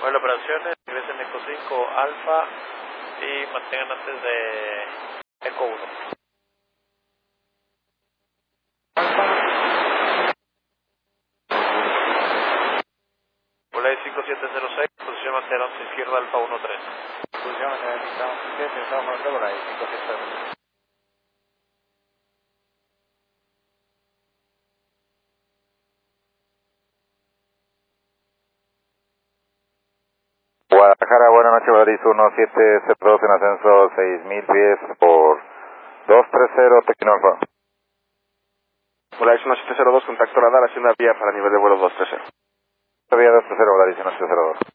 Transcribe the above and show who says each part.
Speaker 1: Vuelo operaciones, ingresen Eco 5 Alfa y mantengan antes de Eco 1. Volay 5706, posición mantener 11 izquierda Alfa 13.
Speaker 2: Posición mantener 11 estamos con Volay 5706.
Speaker 3: Guadalajara, buenas noches, Vladis 1702 en ascenso 6000 pies por 230 Tequino Alfa.
Speaker 4: Volay 1702, contacto radar, haciendo vía para nivel de vuelo 230.
Speaker 3: Vía 230, Vladis 1702.